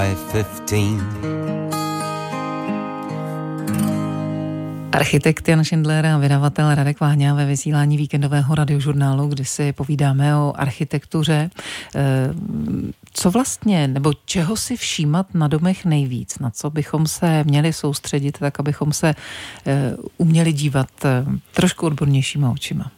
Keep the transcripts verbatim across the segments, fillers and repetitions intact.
Architekt Jan Šindler a vydavatel Radek Váňa ve vysílání víkendového radiožurnálu, kdy si povídáme o architektuře. Co vlastně, nebo čeho si všímat na domech nejvíc? Na co bychom se měli soustředit, tak abychom se uměli dívat trošku odbornějšíma očima?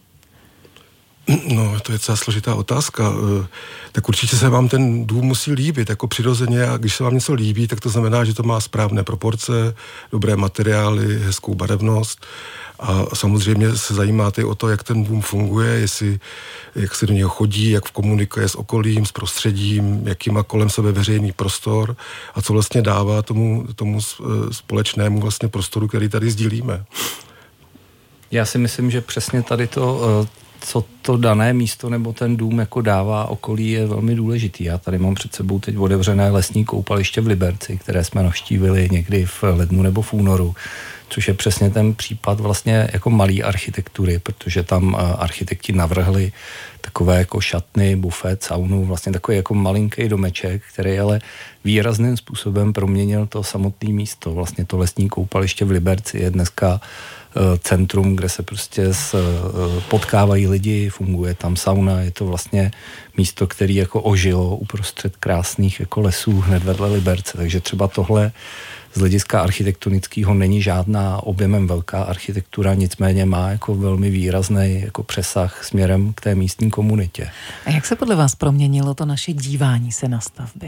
No, to je celá složitá otázka. Tak určitě se vám ten dům musí líbit, jako přirozeně, a když se vám něco líbí, tak to znamená, že to má správné proporce, dobré materiály, hezkou barevnost a samozřejmě se zajímáte o to, jak ten dům funguje, jestli, jak se do něho chodí, jak komunikuje s okolím, s prostředím, jaký má kolem sebe veřejný prostor a co vlastně dává tomu, tomu společnému vlastně prostoru, který tady sdílíme. Já si myslím, že přesně tady to co to dané místo nebo ten dům jako dává okolí, je velmi důležitý. Já tady mám před sebou teď otevřené lesní koupaliště v Liberci, které jsme navštívili někdy v lednu nebo v únoru, což je přesně ten případ vlastně jako malý architektury, protože tam architekti navrhli takové jako šatny, bufet, saunu, vlastně takový jako malinký domeček, který ale výrazným způsobem proměnil to samotné místo. Vlastně to lesní koupaliště v Liberci je dneska centrum, kde se prostě potkávají lidi, funguje tam sauna, je to vlastně místo, které jako ožilo uprostřed krásných jako lesů hned vedle Liberce, takže třeba tohle z hlediska architektonického není žádná objemem velká architektura, nicméně má jako velmi výrazný jako přesah směrem k té místní komunitě. A jak se podle vás proměnilo to naše dívání se na stavby?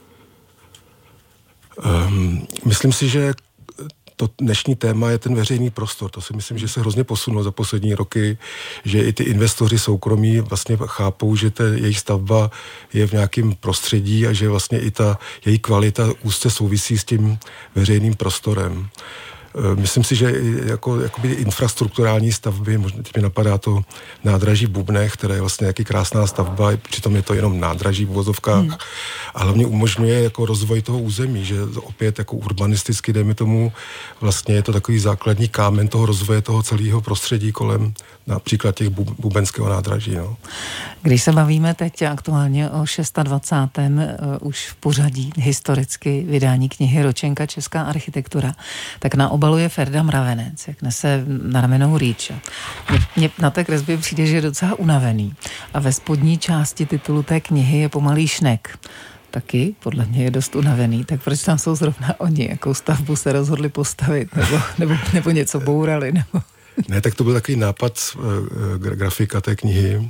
Um, myslím si, že to dnešní téma je ten veřejný prostor. To si myslím, že se hrozně posunulo za poslední roky, že i ty investoři soukromí vlastně chápou, že ta jejich stavba je v nějakém prostředí a že vlastně i ta její kvalita úzce souvisí s tím veřejným prostorem. Myslím si, že jako, jakoby infrastrukturální stavby, možná mi napadá to nádraží v Bubnech, které je vlastně jaký krásná stavba, přitom je to jenom nádraží v uvozovkách, hmm. a hlavně umožňuje jako rozvoj toho území, že opět jako urbanisticky, dejme tomu, vlastně je to takový základní kámen toho rozvoje toho celého prostředí kolem například těch bubenského nádraží. No. Když se bavíme teď aktuálně o dvacátém šestém Uh, už v pořadí historicky vydání knihy Ročenka Česká architektura, tak na obalu je Ferda Mravenec, jak nese na ramenou rýč. Mně na té kresbě přijde, že je docela unavený. A ve spodní části titulu té knihy je pomalý šnek. Taky, podle mě je dost unavený, tak proč tam jsou zrovna oni? Jakou stavbu se rozhodli postavit? Nebo, nebo, nebo něco bourali? Nebo... Ne, tak to byl takový nápad uh, grafika té knihy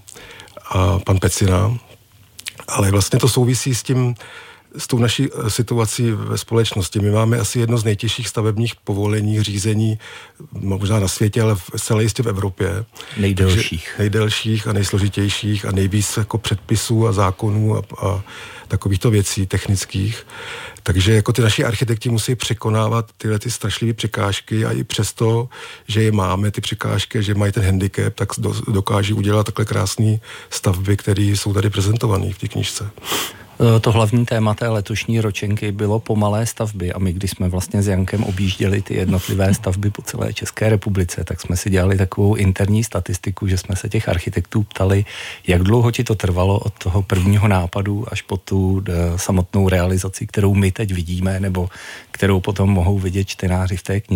a pan Pecina, ale vlastně to souvisí s tím, s tou naší situací ve společnosti. My máme asi jedno z nejtěžších stavebních povolení, řízení, možná na světě, ale celé jistě v Evropě. Nejdelších. Takže nejdelších a nejsložitějších a nejvíc jako předpisů a zákonů a, a takovýchto věcí technických. Takže jako ty naši architekti musí překonávat tyhle ty strašlivé překážky a i přesto, že je máme ty překážky, že mají ten handicap, tak dokáží udělat takhle krásné stavby, které jsou tady prezentované v té knížce. To hlavní téma té letošní ročenky bylo pomalé stavby a my, když jsme vlastně s Jankem objížděli ty jednotlivé stavby po celé České republice, tak jsme si dělali takovou interní statistiku, že jsme se těch architektů ptali, jak dlouho ti to trvalo od toho prvního nápadu až po tu samotnou realizaci, kterou my teď vidíme, nebo kterou potom mohou vidět čtenáři v té knize.